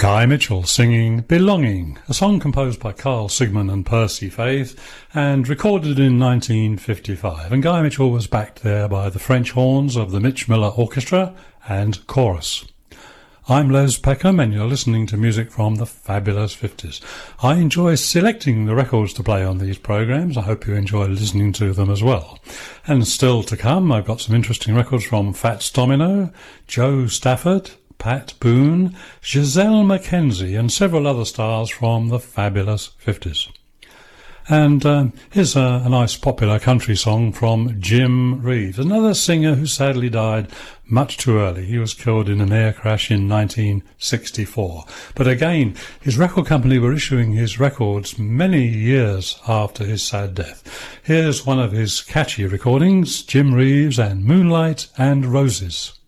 Guy Mitchell singing Belonging, a song composed by Carl Sigman and Percy Faith and recorded in 1955. And Guy Mitchell was backed there by the French horns of the Mitch Miller Orchestra and chorus. I'm Les Peckham and you're listening to music from the fabulous 50s. I enjoy selecting the records to play on these programmes. I hope you enjoy listening to them as well. And still to come, I've got some interesting records from Fats Domino, Joe Stafford, Pat Boone, Giselle Mackenzie and several other stars from the fabulous 50s. And here's a nice popular country song from Jim Reeves, another singer who sadly died much too early. He was killed in an air crash in 1964. But again, his record company were issuing his records many years after his sad death. Here's one of his catchy recordings, Jim Reeves and Moonlight and Roses.